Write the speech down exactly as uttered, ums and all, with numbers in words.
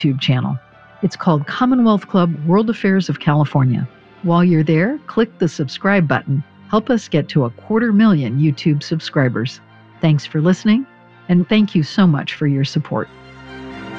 YouTube channel. It's called Commonwealth Club World Affairs of California. While you're there, click the subscribe button. Help us get to a quarter million YouTube subscribers. Thanks for listening, and thank you so much for your support.